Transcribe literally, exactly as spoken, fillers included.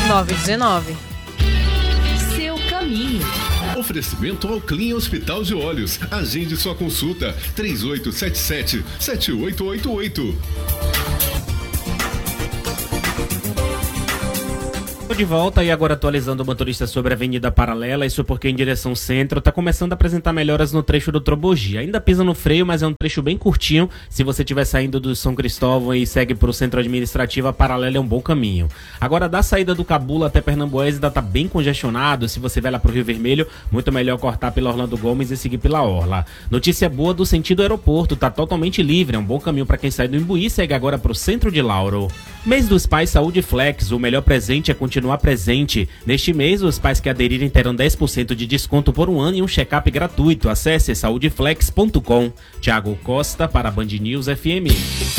nove um nove. Seu caminho. Oferecimento ao Clean Hospital de Olhos. Agende sua consulta. três oito sete sete, sete oito oito oito. De volta e agora atualizando o motorista sobre a Avenida Paralela, isso porque em direção centro está começando a apresentar melhoras no trecho do Trobogi. Ainda pisa no freio, mas é um trecho bem curtinho. Se você estiver saindo do São Cristóvão e segue para o centro administrativo, a Paralela é um bom caminho. Agora da saída do Cabula até Pernambués ainda está bem congestionado. Se você vai lá para o Rio Vermelho, muito melhor cortar pela Orlando Gomes e seguir pela Orla. Notícia boa do sentido aeroporto, está totalmente livre, é um bom caminho para quem sai do Imbuí e segue agora para o centro de Lauro. Mês dos Pais Saúde Flex, o melhor presente é continuar presente. Neste mês, os pais que aderirem terão dez por cento de desconto por um ano e um check-up gratuito. Acesse saúde flex ponto com. Thiago Costa para Band News F M.